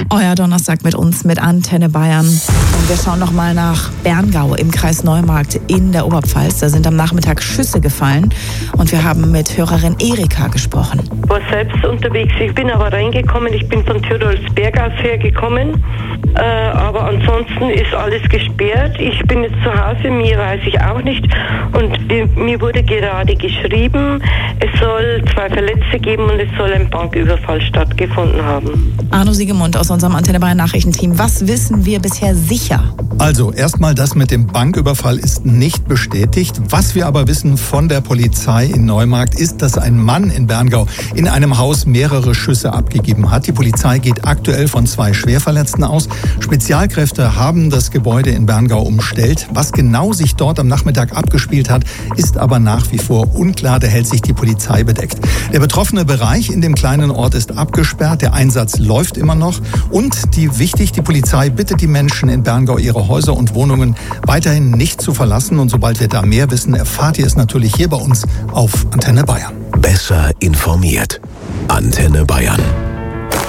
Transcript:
Euer Donnerstag mit uns, mit Antenne Bayern. Und wir schauen nochmal nach Berngau im Kreis Neumarkt in der Oberpfalz. Da sind am Nachmittag Schüsse gefallen und wir haben mit Hörerin Erika gesprochen. Ich war selbst unterwegs, ich bin aber reingekommen, ich bin von Tirolsberg aus hergekommen, aber ansonsten ist alles gesperrt. Ich bin jetzt zu Hause, mir weiß ich auch nicht und mir wurde gerade geschrieben, es soll 2 Verletzte geben und es soll ein Banküberfall stattgefunden haben. Arno Siegemund aus unserem Antenne Bayern Nachrichtenteam. Was wissen wir bisher sicher? Also erstmal, das mit dem Banküberfall ist nicht bestätigt. Was wir aber wissen von der Polizei in Neumarkt ist, dass ein Mann in Berngau in einem Haus mehrere Schüsse abgegeben hat. Die Polizei geht aktuell von 2 Schwerverletzten aus. Spezialkräfte haben das Gebäude in Berngau umstellt. Was genau sich dort am Nachmittag abgespielt hat, ist aber nach wie vor unklar. Da hält sich die Polizei bedeckt. Der betroffene Bereich in dem kleinen Ort ist abgesperrt. Der Einsatz läuft immer noch. Und die Polizei bittet die Menschen in Berngau, ihre Häuser und Wohnungen weiterhin nicht zu verlassen. Und sobald wir da mehr wissen, erfahrt ihr es natürlich hier bei uns auf Antenne Bayern. Besser informiert. Antenne Bayern.